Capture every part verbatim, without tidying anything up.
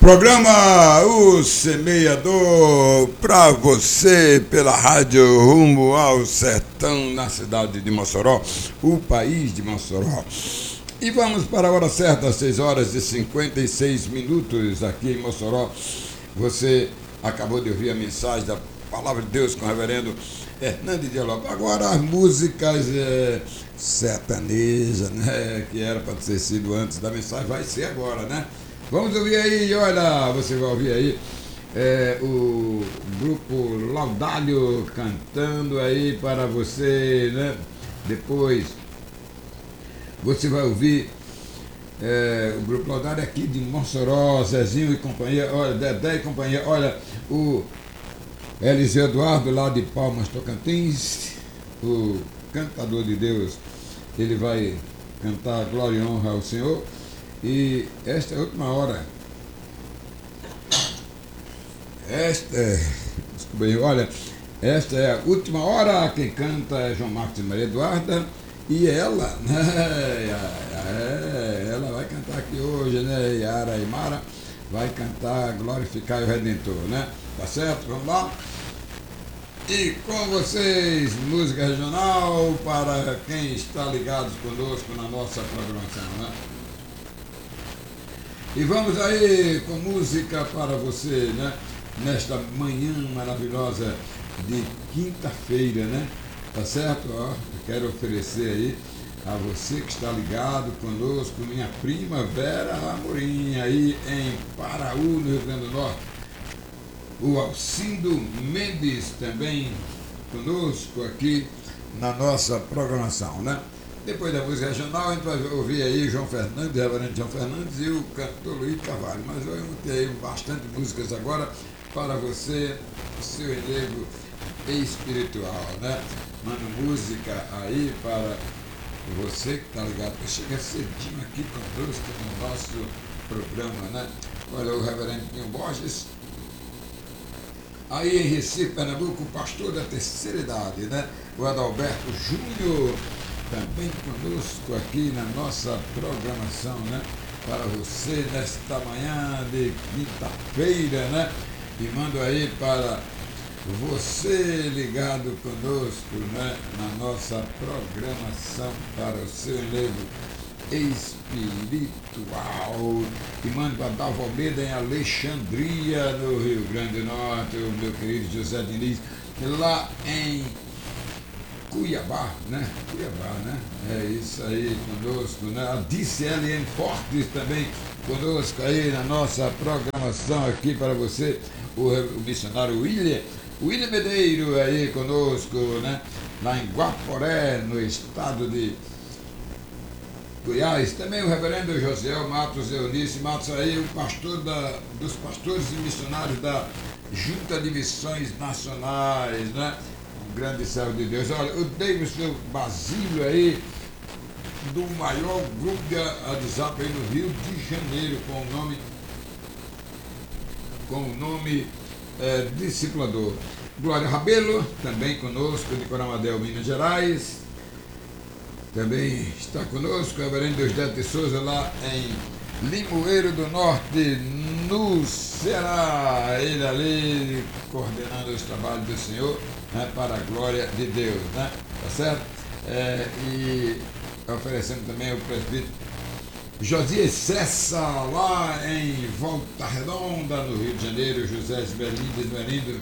Programa O Semeador para você pela rádio Rumo ao Sertão, na cidade de Mossoró, o país de Mossoró. E vamos para a hora certa, às seis horas e cinquenta e seis minutos aqui em Mossoró. Você acabou de ouvir a mensagem da Palavra de Deus com o reverendo Hernandes de Alop. Agora as músicas é, sertanejas, né, que era para ter sido antes da mensagem, vai ser agora, né? Vamos ouvir aí, olha, você vai ouvir aí é, o grupo Laudálio cantando aí para você, né? Depois você vai ouvir é, o grupo Laudálio aqui de Mossoró, Zezinho e companhia, olha, Dedé e companhia, olha, o Eliseu Eduardo lá de Palmas, Tocantins, o cantador de Deus, ele vai cantar Glória e Honra ao Senhor. E esta é a última hora. Esta é. Desculpa aí, olha. Esta é a última hora. Quem canta é João Marcos e Maria Eduarda. E ela, né? É, ela vai cantar aqui hoje, né? Yara e Mara vai cantar Glorificar o Redentor, né? Tá certo? Vamos lá? E com vocês, música regional para quem está ligado conosco na nossa programação, né? E vamos aí com música para você, né? Nesta manhã maravilhosa de quinta-feira, né? Tá certo? Ó, eu quero oferecer aí a você que está ligado conosco, minha prima Vera Amorim, aí em Paraú, no Rio Grande do Norte. O Alcindo Mendes também conosco aqui na nossa programação, né? Depois da música regional, a gente vai ouvir aí João Fernandes, reverendo João Fernandes e o cantor Luiz Carvalho. Mas eu tenho bastante músicas agora para você, o seu enlevo espiritual, né? Manda música aí para você que está ligado. Chega cedinho aqui conosco no nosso programa, né? Olha, o reverendo Pinho Borges, aí em Recife, Pernambuco, o pastor da terceira idade, né? O Adalberto Júnior, também conosco aqui na nossa programação, né? Para você nesta manhã de quinta-feira, né? E mando aí para você ligado conosco, né? Na nossa programação para o seu enlevo espiritual. E mando para Dalva Almeida em Alexandria, no Rio Grande do Norte, o meu querido José Diniz, lá em Cuiabá, né? Cuiabá, né? É isso aí conosco, né? A D C L M Fortes também conosco aí na nossa programação aqui para você, o, o missionário William, William Medeiro aí conosco, né? Lá em Guaporé, no estado de Goiás. Também o reverendo Josiel Matos Eunice Matos aí, o pastor da, dos pastores e missionários da Junta de Missões Nacionais, né? Grande servo de Deus. Olha, o Davidson Basílio aí, do maior grupo de WhatsApp aí no Rio de Janeiro, com o nome, com o nome é, Discipulador. Glória Rabelo, também conosco, de Coramadel, Minas Gerais. Também está conosco o reverendo Deusdete de Souza, lá em Limoeiro do Norte, no Ceará. Ele ali coordenando os trabalhos do Senhor, né, para a glória de Deus, né? Tá certo? É, e oferecendo também o presbítero Josias Cessa, lá em Volta Redonda, no Rio de Janeiro, José Esmerlindo, Esmerlindo,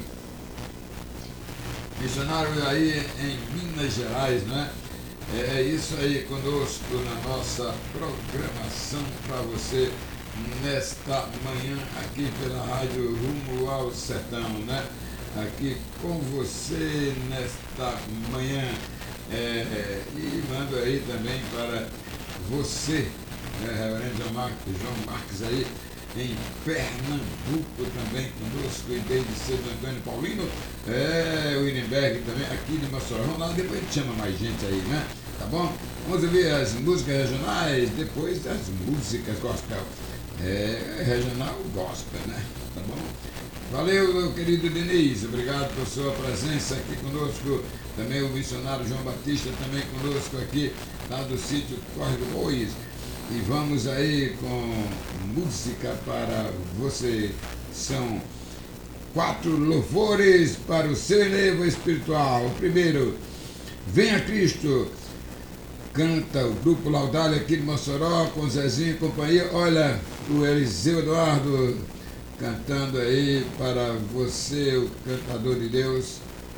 missionário aí em Minas Gerais, né? É isso aí conosco na nossa programação para você nesta manhã aqui pela Rádio Rumo ao Sertão, né? Aqui com você nesta manhã, é, e mando aí também para você, né, reverendo João Marcos, João Marcos aí em Pernambuco também conosco, e desde cedo Antônio Paulino, é, o Irenberg também aqui de Mossoró. Vamos lá, depois a gente chama mais gente aí, né? Tá bom? Vamos ouvir as músicas regionais, depois das músicas gospel. É, regional gospel, né? Tá bom? Valeu, meu querido Diniz, obrigado por sua presença aqui conosco. Também o missionário João Batista também conosco aqui, lá do sítio Córrego Bois. E vamos aí com música para você. São quatro louvores para o seu elevo espiritual. O primeiro, Venha Cristo, canta o grupo Laudália aqui de Mossoró, com o Zezinho e companhia. Olha, o Eliseu Eduardo cantando aí para você, o cantador de Deus.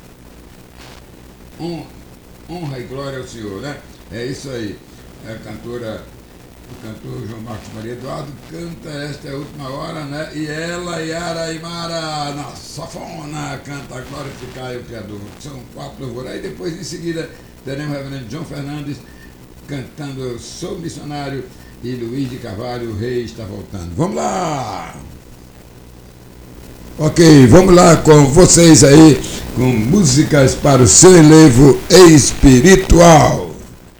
Honra e glória ao Senhor, né? É isso aí. A cantora, o cantor João Marcos Maria Eduardo canta Esta é a Última Hora, né? E ela, Yara Aymara, na safona, canta Glorificar o Criador. São quatro louvores. Aí depois, em seguida, teremos o reverendo João Fernandes cantando Sou Missionário e Luiz de Carvalho, o Rei está voltando. Vamos lá! Ok, vamos lá com vocês aí, com músicas para o seu elevo espiritual.